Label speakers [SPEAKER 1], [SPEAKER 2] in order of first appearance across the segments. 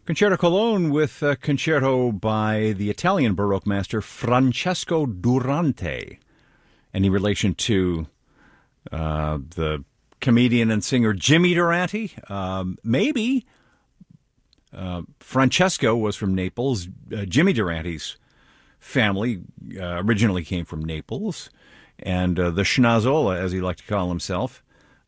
[SPEAKER 1] Concerto Cologne with a concerto by the Italian Baroque master Francesco Durante. Any relation to the comedian and singer Jimmy Durante? Maybe. Francesco was from Naples. Jimmy Durante's family originally came from Naples. And the Schnazzola, as he liked to call himself,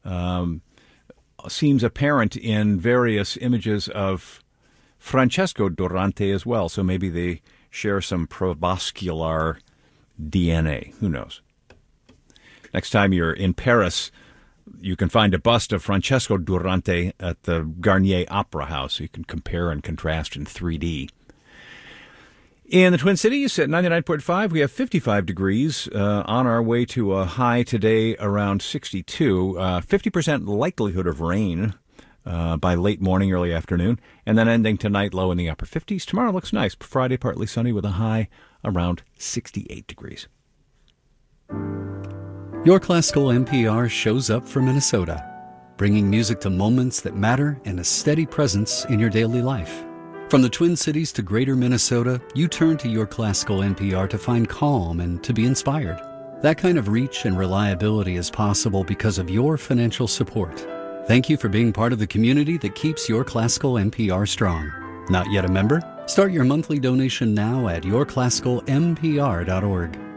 [SPEAKER 1] seems apparent in various images of Francesco Durante as well. So maybe they share some proboscilar DNA. Who knows? Next time you're in Paris, you can find a bust of Francesco Durante at the Garnier Opera House. So you can compare and contrast in 3D. In the Twin Cities at 99.5, we have 55 degrees on our way to a high today around 62. 50% likelihood of rain by late morning, early afternoon, and then ending tonight low in the upper 50s. Tomorrow looks nice. Friday partly sunny with a high around 68 degrees.
[SPEAKER 2] Your Classical NPR shows up for Minnesota, bringing music to moments that matter and a steady presence in your daily life. From the Twin Cities to Greater Minnesota, you turn to Your Classical NPR to find calm and to be inspired. That kind of reach and reliability is possible because of your financial support. Thank you for being part of the community that keeps Your Classical NPR strong. Not yet a member? Start your monthly donation now at yourclassicalnpr.org.